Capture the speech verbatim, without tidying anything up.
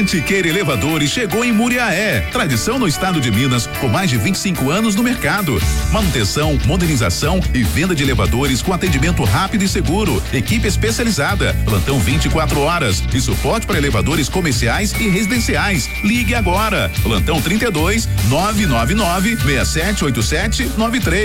Tiqueira Elevadores chegou em Muriaé. Tradição no estado de Minas, com mais de vinte e cinco anos no mercado. Manutenção, modernização e venda de elevadores com atendimento rápido e seguro. Equipe especializada, plantão vinte e quatro horas e suporte para elevadores comerciais e residenciais. Ligue agora. Plantão trinta e dois, nove nove nove, seis sete oito sete, nove três.